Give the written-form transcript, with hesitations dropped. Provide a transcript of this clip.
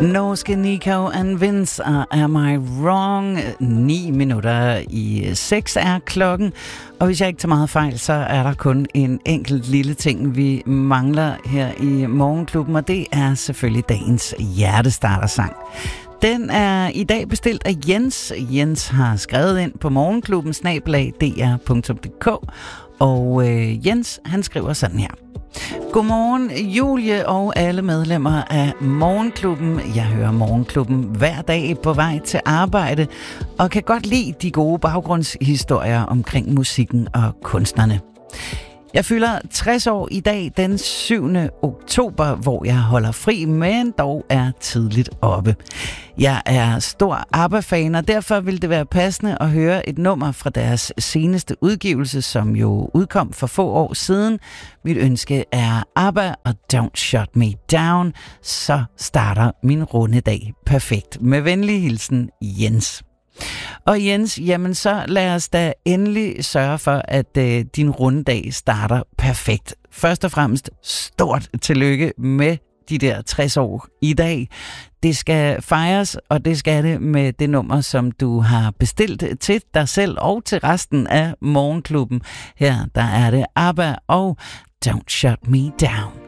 Norske Nico and Vince og Am I Wrong? 9 minutter i 6 er klokken, og hvis jeg ikke tager meget fejl, så er der kun en enkelt lille ting, vi mangler her i Morgenklubben, og det er selvfølgelig dagens hjertestartersang. Den er i dag bestilt af Jens. Jens har skrevet ind på morgenklubben@dr.dk, og Jens, han skriver sådan her. Godmorgen Julie og alle medlemmer af Morgenklubben. Jeg hører Morgenklubben hver dag på vej til arbejde og kan godt lide de gode baggrundshistorier omkring musikken og kunstnerne. Jeg fylder 60 år i dag den 7. oktober, hvor jeg holder fri, men dog er tidligt oppe. Jeg er stor ABBA-fan, og derfor vil det være passende at høre et nummer fra deres seneste udgivelse, som jo udkom for få år siden. Mit ønske er ABBA og Don't Shut Me Down. Så starter min runde dag perfekt. Med venlig hilsen, Jens. Og Jens, jamen så lad os da endelig sørge for, at din rundedag starter perfekt. Først og fremmest stort tillykke med de der 60 år i dag. Det skal fejres, og det skal det med det nummer, som du har bestilt til dig selv og til resten af Morgenklubben. Her der er det ABBA og Don't Shut Me Down.